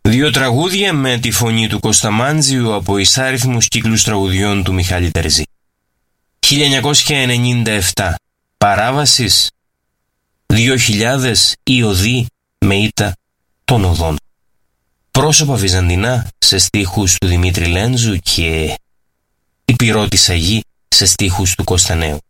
Δύο τραγούδια με τη φωνή του Κωσταμάντζιου από εισάριθμους κύκλους τραγουδιών του Μιχάλη Τερζή. 1997. Παράβασης. 2000. Η οδή με ήττα των οδών. Πρόσωπα βυζαντινά σε στίχους του Δημήτρη Λέντζου και η πυρώτισσα γη σε στίχους του Κωνστανέου.